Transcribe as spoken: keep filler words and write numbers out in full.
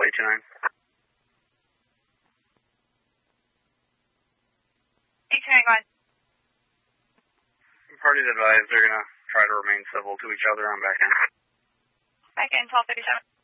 eight two nine. eight two nine, go ahead. Parties advised they're going to try to remain civil to each other. I'm back in. Back in, twelve thirty-seven.